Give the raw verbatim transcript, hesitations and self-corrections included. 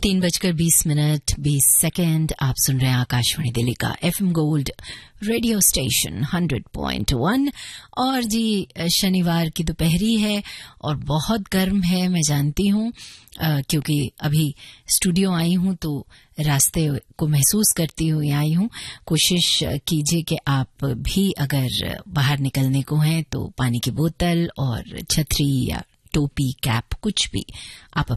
तीन बजकर बीस मिनट बीस सेकेंड। आप सुन रहे हैं आकाशवाणी दिल्ली का FM gold radio station hundred point one. और जी शनिवार की दोपहरी है और बहुत गर्म है, मैं जानती हूँ, क्योंकि अभी स्टूडियो आई हूँ तो रास्ते को महसूस करती हुई आई हूँ। कोशिश कीजिए कि आप भी अगर बाहर निकलने को हैं तो पानी की बोतल और छतरी या टोपी, कैप, कुछ भी आप